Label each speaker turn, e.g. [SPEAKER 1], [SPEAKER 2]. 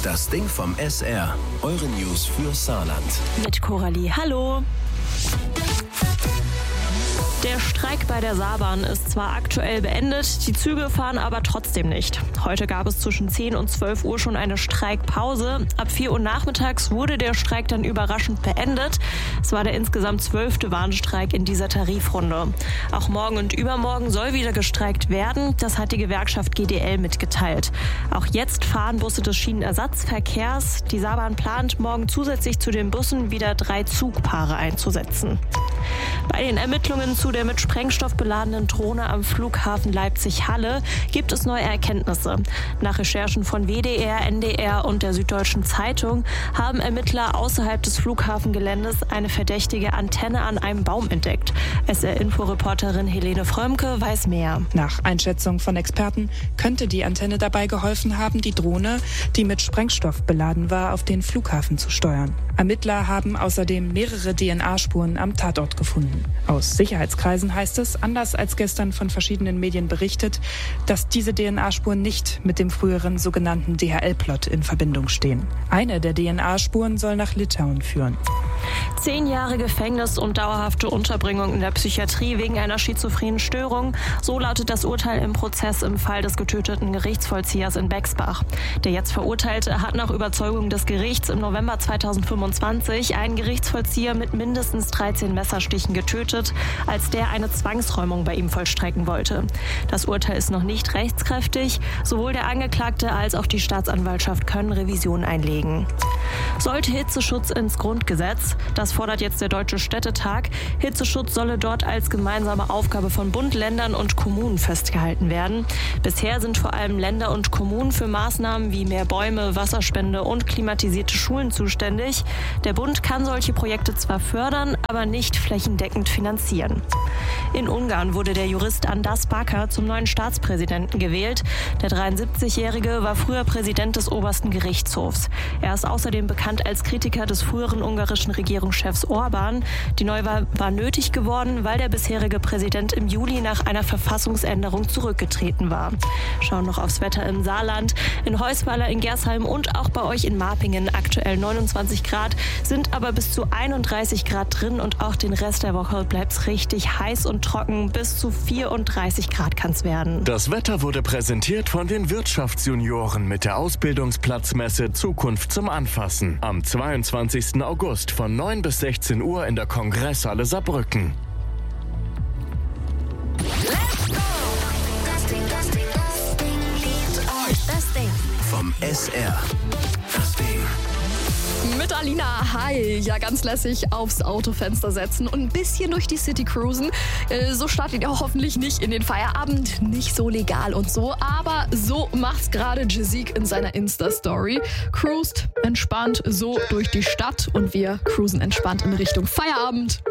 [SPEAKER 1] Das Ding vom SR. Eure News für Saarland.
[SPEAKER 2] Mit Coralie. Hallo. Der Streik bei der Saarbahn ist zwar aktuell beendet, die Züge fahren aber trotzdem nicht. Heute gab es zwischen 10 und 12 Uhr schon eine Streikpause. Ab 4 Uhr nachmittags wurde der Streik dann überraschend beendet. Es war der insgesamt 12. Warnstreik in dieser Tarifrunde. Auch morgen und übermorgen soll wieder gestreikt werden. Das hat die Gewerkschaft GDL mitgeteilt. Auch jetzt fahren Busse des Schienenersatzverkehrs. Die Saarbahn plant, morgen zusätzlich zu den Bussen wieder 3 Zugpaare einzusetzen. Bei den Ermittlungen zu der mit Sprengstoff beladenen Drohne am Flughafen Leipzig-Halle gibt es neue Erkenntnisse. Nach Recherchen von WDR, NDR und der Süddeutschen Zeitung haben Ermittler außerhalb des Flughafengeländes eine verdächtige Antenne an einem Baum entdeckt. SR-Info-Reporterin Helene Frömke weiß mehr.
[SPEAKER 3] Nach Einschätzung von Experten könnte die Antenne dabei geholfen haben, die Drohne, die mit Sprengstoff beladen war, auf den Flughafen zu steuern. Ermittler haben außerdem mehrere DNA-Spuren am Tatort gefunden. Aus Sicherheitskreisen heißt es, anders als gestern von verschiedenen Medien berichtet, dass diese DNA-Spuren nicht mit dem früheren sogenannten DHL-Plot in Verbindung stehen. Eine der DNA-Spuren soll nach Litauen führen.
[SPEAKER 2] 10 Jahre Gefängnis und dauerhafte Unterbringung in der Psychiatrie wegen einer schizophrenen Störung. So lautet das Urteil im Prozess im Fall des getöteten Gerichtsvollziehers in Bexbach. Der jetzt Verurteilte hat nach Überzeugung des Gerichts im November 2025 einen Gerichtsvollzieher mit mindestens 13 Messerstichen getötet, als der eine Zwangsräumung bei ihm vollstrecken wollte. Das Urteil ist noch nicht rechtskräftig. Sowohl der Angeklagte als auch die Staatsanwaltschaft können Revision einlegen. Sollte Hitzeschutz ins Grundgesetz? Das fordert jetzt der Deutsche Städtetag. Hitzeschutz solle dort als gemeinsame Aufgabe von Bund, Ländern und Kommunen festgehalten werden. Bisher sind vor allem Länder und Kommunen für Maßnahmen wie mehr Bäume, Wasserspende und klimatisierte Schulen zuständig. Der Bund kann solche Projekte zwar fördern, aber nicht flächendeckend finanzieren. In Ungarn wurde der Jurist András Baka zum neuen Staatspräsidenten gewählt. Der 73-Jährige war früher Präsident des obersten Gerichtshofs. Er ist außerdem bekannt als Kritiker des früheren ungarischen Regierungschefs Orbán. Die Neuwahl war nötig geworden, weil der bisherige Präsident im Juli nach einer Verfassungsänderung zurückgetreten war. Schauen noch aufs Wetter im Saarland. In Heusweiler, in Gersheim und auch bei euch in Marpingen aktuell 29 Grad, sind aber bis zu 31 Grad drin und auch den Rest der Woche bleibt es richtig heiß und trocken. Bis zu 34 Grad kann es werden.
[SPEAKER 1] Das Wetter wurde präsentiert von den Wirtschaftsjunioren mit der Ausbildungsplatzmesse Zukunft zum Anfassen. Am 22. August von 9 bis 16 Uhr in der Kongresshalle Saarbrücken.
[SPEAKER 2] Das Ding
[SPEAKER 1] Vom SR. Das Ding.
[SPEAKER 4] Mit Alina, hi. Ja, ganz lässig aufs Autofenster setzen und ein bisschen durch die City cruisen. So startet ihr hoffentlich nicht in den Feierabend. Nicht so legal und so, aber so macht's gerade Jazik in seiner Insta-Story. Cruist entspannt so durch die Stadt und wir cruisen entspannt in Richtung Feierabend.